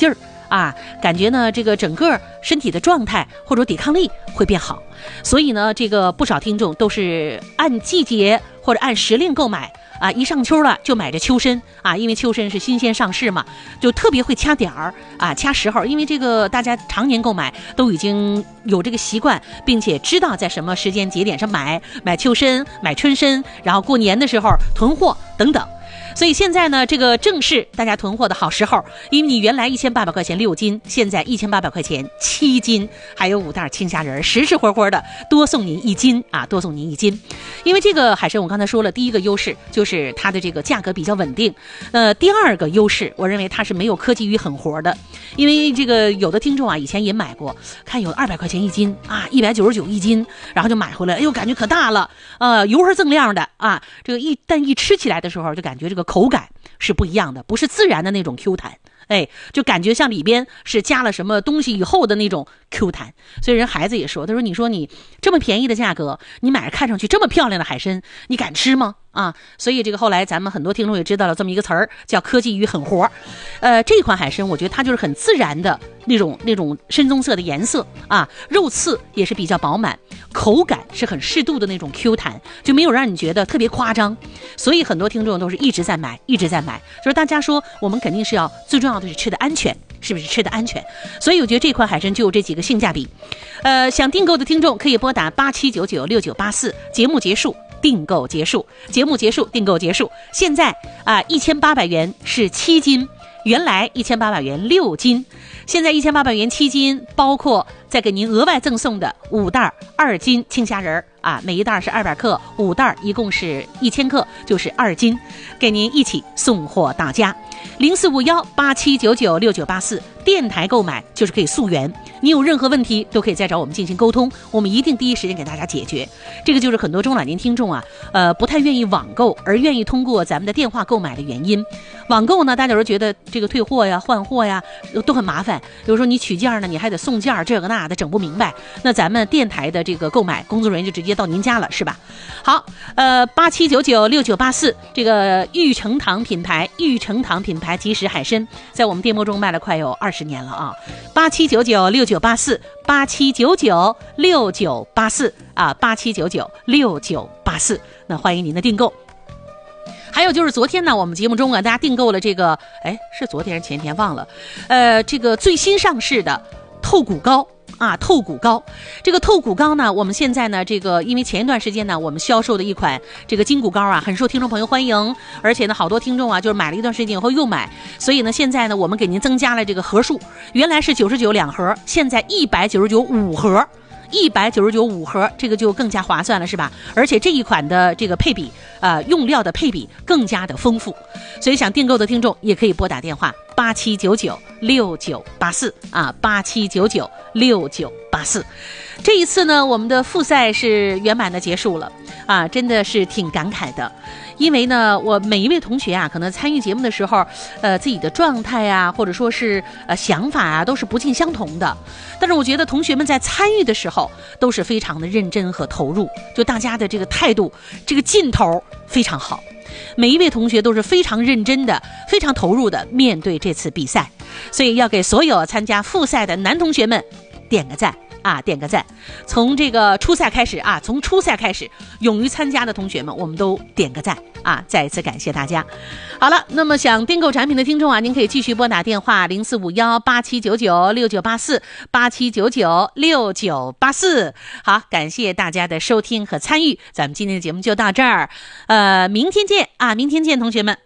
劲儿啊，感觉呢这个整个身体的状态或者抵抗力会变好。所以呢这个不少听众都是按季节或者按时令购买啊，一上秋了就买着秋参啊，因为秋参是新鲜上市嘛，就特别会掐点儿啊，掐时候，因为这个大家常年购买都已经有这个习惯，并且知道在什么时间节点上买秋参、买春参，然后过年的时候囤货等等。所以现在呢，这个正是大家囤货的好时候，因为你原来1800块钱6斤，现在1800块钱7斤，还有5袋青虾仁，实实活活的多送您1斤啊，多送您1斤。因为这个海参我刚才说了，第一个优势就是它的这个价格比较稳定，第二个优势我认为它是没有科技与狠活的，因为这个有的听众啊以前也买过，看有200块钱1斤啊，199一斤，然后就买回来，哎呦感觉可大了，油和锃亮的啊，这个但一吃起来的时候就感觉这个口感是不一样的，不是自然的那种 Q 弹，哎，就感觉像里边是加了什么东西以后的那种 Q 弹。所以人孩子也说，他说你说你这么便宜的价格，你买看上去这么漂亮的海参，你敢吃吗？啊，所以这个后来咱们很多听众也知道了这么一个词儿，叫科技与狠活。这款海参我觉得它就是很自然的那种深棕色的颜色啊，肉刺也是比较饱满，口感是很适度的那种 Q 弹，就没有让你觉得特别夸张。所以很多听众都是一直在买，就是大家说我们肯定是要最重要的是吃的安全，是不是吃的安全？所以我觉得这款海参就有这几个性价比。想订购的听众可以拨打87996984，节目结束订购结束，节目结束订购结束。现在1800元是7斤，原来1800元6斤，现在1800元7斤，包括再给您额外赠送的5袋2斤青虾仁啊，每一袋是200克，5袋一共是1000克，就是2斤，给您一起送货到家。045187996984，电台购买就是可以溯源，你有任何问题都可以再找我们进行沟通，我们一定第一时间给大家解决。这个就是很多中老年听众啊，不太愿意网购，而愿意通过咱们的电话购买的原因。网购呢，大家有时候觉得这个退货呀、换货呀都很麻烦，比如说你取件呢，你还得送件，这个那的整不明白。那咱们电台的这个购买工作人员就直接到您家了，是吧？好，87996984，这个玉成堂品牌即食海参，在我们店铺中卖了快有20年了啊。87996984， 87996984啊，87996984，那欢迎您的订购。还有就是昨天呢，我们节目中啊，大家订购了这个，是昨天还是前天忘了，这个最新上市的透骨膏啊，透骨膏。这个透骨膏呢，我们现在呢，这个因为前一段时间呢，我们销售的一款这个筋骨膏啊，很受听众朋友欢迎，而且呢，好多听众啊，就是买了一段时间以后又买，所以呢，现在呢，我们给您增加了这个盒数，原来是99两盒，现在199 5盒。199 5盒，这个就更加划算了，是吧？而且这一款的这个配比，用料的配比更加的丰富，所以想订购的听众也可以拨打电话87996984啊，87996984。这一次呢，我们的复赛是圆满的结束了啊，真的是挺感慨的。因为呢，我每一位同学啊，可能参与节目的时候，自己的状态啊，或者说是想法啊，都是不尽相同的。但是我觉得同学们在参与的时候，都是非常的认真和投入，就大家的这个态度，这个劲头非常好。每一位同学都是非常认真的、非常投入的面对这次比赛，所以要给所有参加复赛的男同学们点个赞。点个赞。从这个初赛开始啊，从初赛开始，勇于参加的同学们，我们都点个赞啊！再一次感谢大家。好了，那么想订购产品的听众啊，您可以继续拨打电话045187996984 87996984。好，感谢大家的收听和参与，咱们今天的节目就到这儿，明天见啊！明天见，同学们。